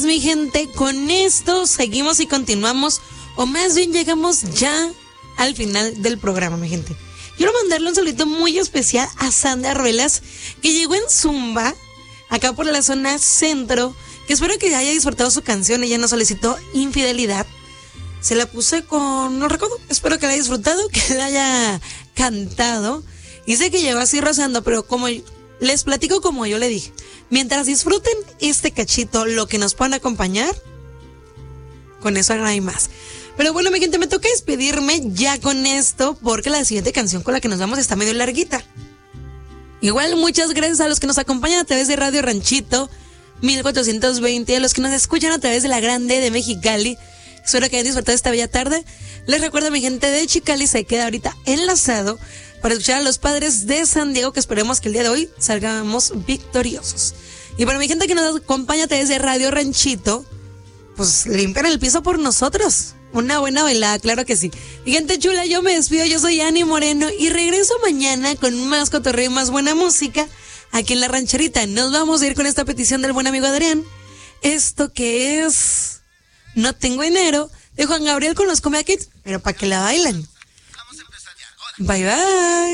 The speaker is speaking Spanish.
Mi gente, con esto seguimos y continuamos, o más bien llegamos ya al final del programa, mi gente. Quiero mandarle un saludito muy especial a Sandra Ruelas, que llegó en Zumba, acá por la zona centro, que espero que haya disfrutado su canción. Ella nos solicitó Infidelidad. Se la puse con no recuerdo, espero que la haya disfrutado, que la haya cantado. Y sé que llegó así rozando, pero como les platico como yo le dije, mientras disfruten este cachito, lo que nos puedan acompañar, con eso no hay más. Pero bueno, mi gente, me toca despedirme ya con esto, porque la siguiente canción con la que nos vamos está medio larguita. Igual, muchas gracias a los que nos acompañan a través de Radio Ranchito 1420, a los que nos escuchan a través de La Grande de Mexicali. Espero que hayan disfrutado esta bella tarde. Les recuerdo, mi gente de Chicali se queda ahorita enlazado para escuchar a los Padres de San Diego, que esperemos que el día de hoy salgamos victoriosos. Y para mi gente que nos acompaña a través de Radio Ranchito, pues limpian el piso por nosotros. Una buena velada, claro que sí. Y gente chula, yo me despido, yo soy Ani Moreno y regreso mañana con más cotorreo y más buena música aquí en La Rancherita. Nos vamos a ir con esta petición del buen amigo Adrián. Esto que es No Tengo Dinero, de Juan Gabriel con los Comea Kids, pero para que la bailen. Bye bye.